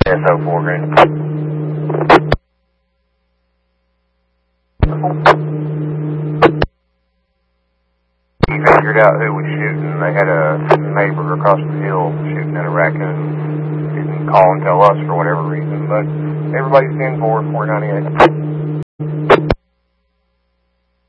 SO4 Green. He figured out who was shooting. They had a neighbor across the hill shooting at a raccoon. Didn't call and tell us for whatever reason, but everybody's 10-4, 498.